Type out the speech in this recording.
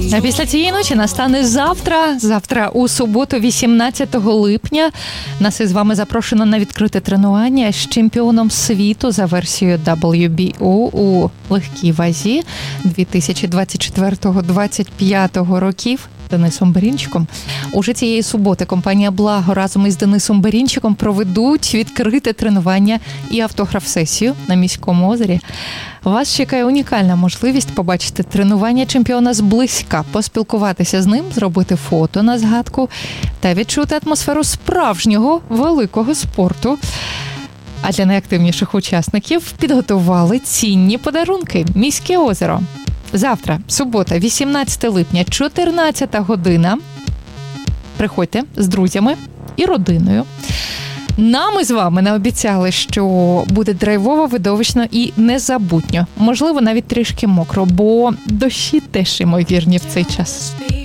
А після цієї ночі настане завтра. Завтра у суботу, 18 липня. Нас із вами запрошено на відкрите тренування з чемпіоном світу за версією WBO у легкій вазі 2024-2025 років. Денисом Берінчиком. Уже цієї суботи компанія «Благо» разом із Денисом Берінчиком проведуть відкрите тренування і автограф-сесію на Міському озері. Вас чекає унікальна можливість побачити тренування чемпіона зблизька, поспілкуватися з ним, зробити фото на згадку та відчути атмосферу справжнього великого спорту. А для найактивніших учасників підготували цінні подарунки. Міське озеро. Завтра, субота, 18 липня, 14 година. Приходьте з друзями і родиною. Нам із вами наобіцяли, що буде драйвово, видовищно і незабутньо. Можливо, навіть трішки мокро, бо дощі теж ймовірні в цей час.